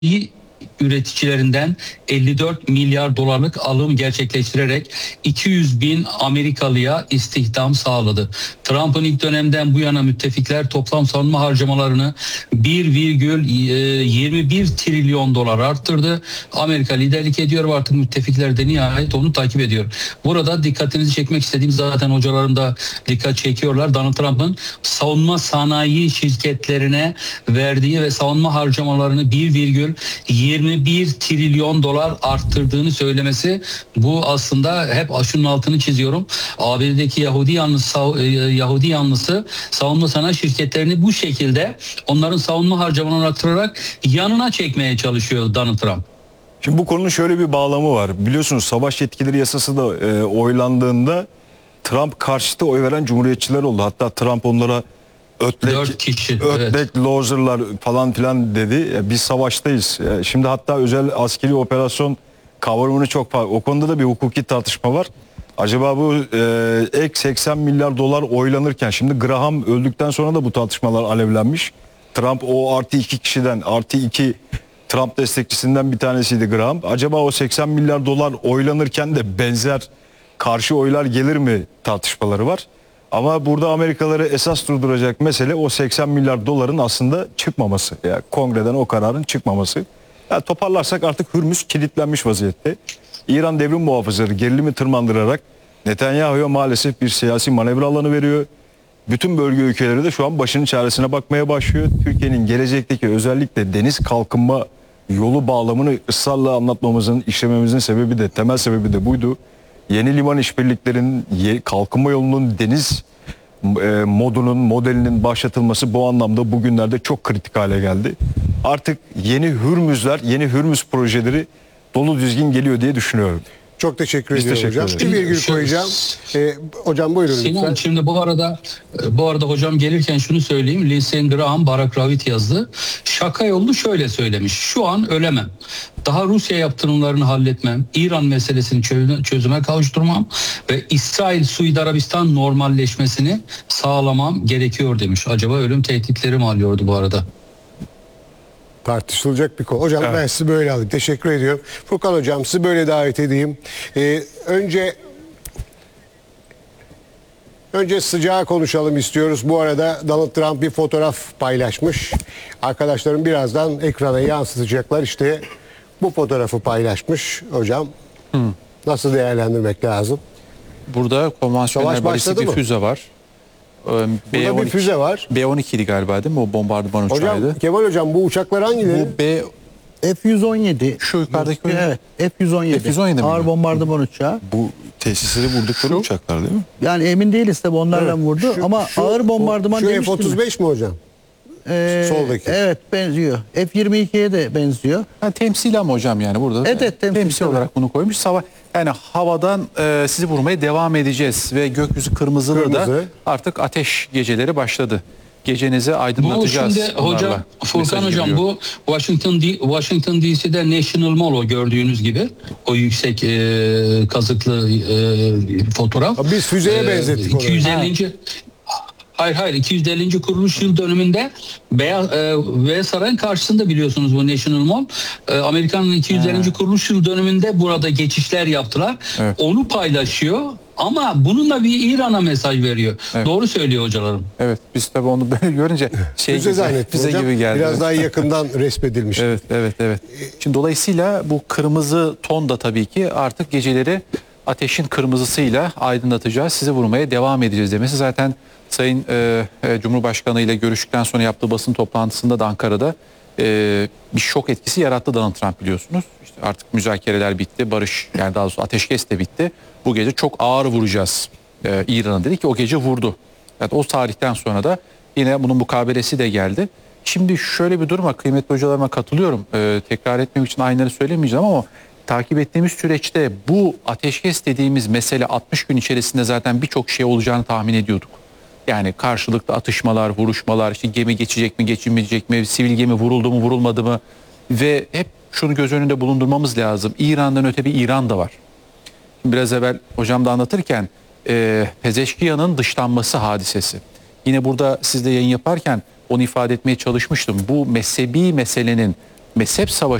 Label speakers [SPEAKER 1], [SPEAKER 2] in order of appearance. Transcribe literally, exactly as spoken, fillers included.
[SPEAKER 1] üreticilerinden elli dört milyar dolarlık alım gerçekleştirerek iki yüz bin Amerikalıya istihdam sağladı. Trump'ın ilk dönemden bu yana müttefikler toplam savunma harcamalarını bir virgül yirmi bir trilyon dolar arttırdı. Amerika liderlik ediyor ve artık müttefikler de nihayet onu takip ediyor. Burada dikkatinizi çekmek istediğim, zaten hocalarım da dikkat çekiyorlar. Donald Trump'ın savunma sanayi şirketlerine verdiği ve savunma harcamalarını bir virgül yirmi bir trilyon dolar arttırdığını söylemesi, bu aslında hep şunun altını çiziyorum. A B D'deki Yahudi yanlısı Yahudi yanlısı savunma sanayi şirketlerini bu şekilde onların savunma harcamalarını arttırarak yanına çekmeye çalışıyor Donald Trump.
[SPEAKER 2] Şimdi bu konunun şöyle bir bağlamı var. Biliyorsunuz savaş yetkileri yasası da e, oylandığında Trump karşıtı oy veren cumhuriyetçiler oldu. Hatta Trump onlara ötlek,
[SPEAKER 1] kişi,
[SPEAKER 2] ötlek
[SPEAKER 1] evet.
[SPEAKER 2] loserlar falan filan dedi. E, biz savaştayız. E, şimdi hatta özel askeri operasyon kavramını çok fazla. O konuda da bir hukuki tartışma var. Acaba bu e, ek seksen milyar dolar oylanırken, şimdi Graham öldükten sonra da bu tartışmalar alevlenmiş. Trump o artı iki kişiden, artı iki Trump destekçisinden bir tanesiydi Graham. Acaba o seksen milyar dolar oylanırken de benzer karşı oylar gelir mi tartışmaları var. Ama burada Amerikalıları esas durduracak mesele o seksen milyar doların aslında çıkmaması. Yani kongreden o kararın çıkmaması. Yani toparlarsak artık Hürmüz kilitlenmiş vaziyette. İran devrim muhafızları gerilimi tırmandırarak Netanyahu'ya maalesef bir siyasi manevra alanı veriyor. Bütün bölge ülkeleri de şu an başının çaresine bakmaya başlıyor. Türkiye'nin gelecekteki özellikle deniz kalkınma yolu bağlamını ısrarla anlatmamızın, işlememizin sebebi de, temel sebebi de buydu. Yeni liman işbirliklerinin, kalkınma yolunun deniz e, modunun, modelinin başlatılması bu anlamda bugünlerde çok kritik hale geldi. Artık yeni Hürmüzler, yeni Hürmüz projeleri dolu düzgün geliyor diye düşünüyorum.
[SPEAKER 3] Çok teşekkür
[SPEAKER 2] Biz
[SPEAKER 3] ediyorum
[SPEAKER 2] teşekkür
[SPEAKER 3] hocam.
[SPEAKER 2] ederiz.
[SPEAKER 3] Bir virgül koyacağım. Ee, hocam buyurun
[SPEAKER 1] Sinan,
[SPEAKER 3] lütfen.
[SPEAKER 1] şimdi bu arada bu arada hocam gelirken şunu söyleyeyim. Lindsey Graham, Barack Ravit yazdı. Şaka yollu şöyle söylemiş. Şu an ölemem. Daha Rusya yaptırımlarını halletmem. İran meselesini çözüme kavuşturmam ve İsrail-Suudi Arabistan normalleşmesini sağlamam gerekiyor demiş. Acaba ölüm tehditleri mi alıyordu bu arada?
[SPEAKER 3] Tartışılacak bir konu. Hocam
[SPEAKER 2] Evet.
[SPEAKER 3] ben sizi böyle alayım. Teşekkür ediyorum. Furkan hocam sizi böyle davet edeyim. Ee, önce önce sıcağı konuşalım istiyoruz. Bu arada Donald Trump bir fotoğraf paylaşmış. Arkadaşlarım birazdan ekrana yansıtacaklar. İşte bu fotoğrafı paylaşmış hocam.
[SPEAKER 4] Hmm.
[SPEAKER 3] Nasıl değerlendirmek lazım?
[SPEAKER 4] Burada konvansiyonel balistik bir füze var.
[SPEAKER 3] Burada
[SPEAKER 4] B on iki,
[SPEAKER 3] bir füze var.
[SPEAKER 4] B on iki idi galiba değil mi? O bombardıman uçağıydı.
[SPEAKER 3] Hocam, Kemal hocam bu uçaklar hangileri?
[SPEAKER 4] Bu B
[SPEAKER 5] F yüz on yedi.
[SPEAKER 4] şu yukarıdaki
[SPEAKER 5] Evet, F yüz on yedi.
[SPEAKER 4] F yüz on yedi mi?
[SPEAKER 5] Ağır bombardıman uçağı.
[SPEAKER 2] Bu tesisleri vurdukları uçaklar değil mi?
[SPEAKER 5] Yani emin değiliz tabi onlarla
[SPEAKER 3] Evet,
[SPEAKER 5] vurdu
[SPEAKER 3] şu-
[SPEAKER 5] ama
[SPEAKER 3] şu-
[SPEAKER 5] ağır bombardıman
[SPEAKER 3] Şu
[SPEAKER 5] demiştim.
[SPEAKER 3] F otuz beş mi hocam?
[SPEAKER 5] Ee,
[SPEAKER 3] soldaki.
[SPEAKER 5] Evet benziyor. F yirmi ikiye de benziyor.
[SPEAKER 4] ha, temsil ama hocam yani burada.
[SPEAKER 5] Evet, evet, temsil,
[SPEAKER 4] temsil
[SPEAKER 5] tabii.
[SPEAKER 4] olarak bunu koymuş. Sava yani havadan e, sizi vurmaya devam edeceğiz ve gökyüzü kırmızılı
[SPEAKER 3] Kırmızı.
[SPEAKER 4] da artık ateş geceleri başladı. Gecenizi aydınlatacağız.
[SPEAKER 1] Bu şimdi hocam,
[SPEAKER 4] bunlarla.
[SPEAKER 1] Furkan
[SPEAKER 4] Mesaj
[SPEAKER 1] hocam
[SPEAKER 4] geliyor.
[SPEAKER 1] bu Washington D Washington D C'de National Mall, o gördüğünüz gibi o yüksek e, kazıklı e, fotoğraf.
[SPEAKER 3] Ha, biz füzeye benzettik onu.
[SPEAKER 1] iki yüz ellinci Hayır hayır iki yüz ellinci kuruluş yıl dönümünde Beyaz e, Beyaz Saray'ın karşısında, biliyorsunuz bu National Mall. E, Amerika'nın iki yüz ellinci kuruluş yıl dönümünde burada geçişler yaptılar.
[SPEAKER 4] Evet.
[SPEAKER 1] Onu paylaşıyor ama bununla bir İran'a mesaj veriyor.
[SPEAKER 4] Evet.
[SPEAKER 1] Doğru söylüyor hocalarım.
[SPEAKER 4] Evet, biz tabii onu böyle görünce şey
[SPEAKER 3] Füze
[SPEAKER 4] gibi,
[SPEAKER 3] zannettim
[SPEAKER 4] füze
[SPEAKER 3] hocam.
[SPEAKER 4] gibi geldi.
[SPEAKER 3] Biraz daha yakından resmedilmiş.
[SPEAKER 4] Evet, evet, evet. Şimdi dolayısıyla bu kırmızı ton da tabii ki artık geceleri ateşin kırmızısıyla aydınlatacağız. Sizi vurmaya devam edeceğiz demesi. Zaten Sayın e, e, Cumhurbaşkanı ile görüştükten sonra yaptığı basın toplantısında da Ankara'da e, bir şok etkisi yarattı Donald Trump, biliyorsunuz. İşte artık müzakereler bitti, barış, yani daha doğrusu ateşkes de bitti. Bu gece çok ağır vuracağız e, İran'a dedi ki o gece vurdu. Yani o tarihten sonra da yine bunun mukabelesi de geldi. Şimdi şöyle bir duruma, kıymetli hocalarıma katılıyorum. Ee, tekrar etmek için aynıları söylemeyeceğim ama takip ettiğimiz süreçte bu ateşkes dediğimiz mesele altmış gün içerisinde zaten birçok şey olacağını tahmin ediyorduk. Yani karşılıklı atışmalar, vuruşmalar, işte gemi geçecek mi, geçmeyecek mi, sivil gemi vuruldu mu, vurulmadı mı? Ve hep şunu göz önünde bulundurmamız lazım. İran'dan öte bir İran da var. Biraz evvel hocam da anlatırken e, Pezeşkiyan'ın dışlanması hadisesi. Yine burada sizle yayın yaparken onu ifade etmeye çalışmıştım. Bu mezhebi meselenin mezhep savaşı